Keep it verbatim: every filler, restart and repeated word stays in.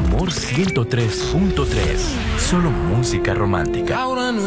Amor ciento tres punto tres. Solo música romántica.